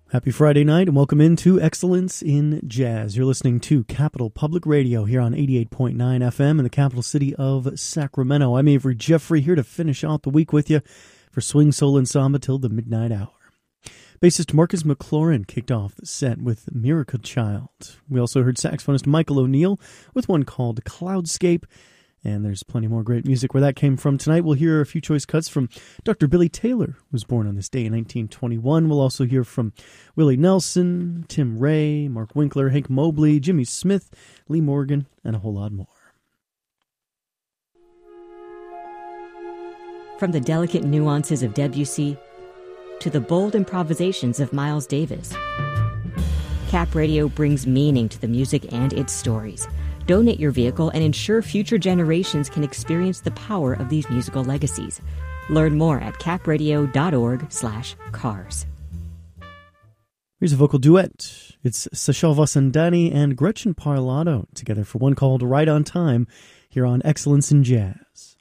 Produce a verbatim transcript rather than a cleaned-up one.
Happy Friday night and welcome into Excellence in Jazz. You're listening to Capital Public Radio here on eighty-eight point nine F M in the capital city of Sacramento. I'm Avery Jeffrey here to finish out the week with you for Swing Soul and Samba till the midnight hour. Bassist Marcus McLaurin kicked off the set with Miracle Child. We also heard saxophonist Michael O'Neill with one called Cloudscape. And there's plenty more great music where that came from. Tonight we'll hear a few choice cuts from Doctor Billy Taylor, who was born on this day in nineteen twenty-one. We'll also hear from Willie Nelson, Tim Ray, Mark Winkler, Hank Mobley, Jimmy Smith, Lee Morgan, and a whole lot more. From the delicate nuances of Debussy to the bold improvisations of Miles Davis, Cap Radio brings meaning to the music and its stories. Donate your vehicle and ensure future generations can experience the power of these musical legacies. Learn more at capradio.org slash cars. Here's a vocal duet. It's Sachal Vasandani and Gretchen Parlato together for one called Right on Time here on Excellence in Jazz.